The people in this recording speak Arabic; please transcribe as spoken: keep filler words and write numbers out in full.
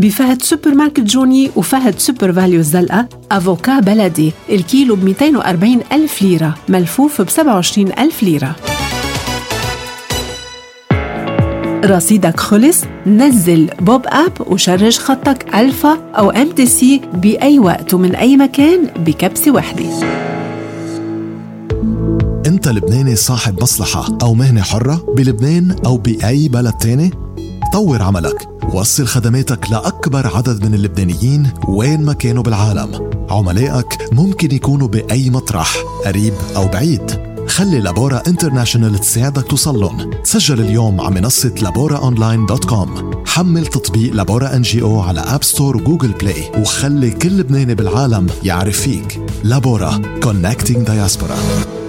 بفهد سوبر ماركت جوني وفهد سوبر فاليو الزلقة أفوكا بلدي الكيلو ب مئتين وأربعين ألف ليرة ملفوف ب سبعة وعشرين ألف ليرة. رصيدك خلص؟ نزل بوب آب وشرج خطك ألفا أو أم تي سي بأي وقت ومن أي مكان بكبسة وحدة. أنت لبناني صاحب مصلحة أو مهنة حرة بلبنان أو بأي بلد تاني؟ طور عملك، وصل خدماتك لأكبر عدد من اللبنانيين وين ما كانوا بالعالم. عملائك ممكن يكونوا بأي مطرح قريب أو بعيد. خلي لابورا انترناشنال تساعدك توصلهم. تسجل اليوم على منصة لابورا أونلاين دوت كوم. حمل تطبيق لابورا إن جي أو على أب ستور وجوجل بلاي وخلي كل لبناني بالعالم يعرف فيك. لابورا Connecting Diaspora.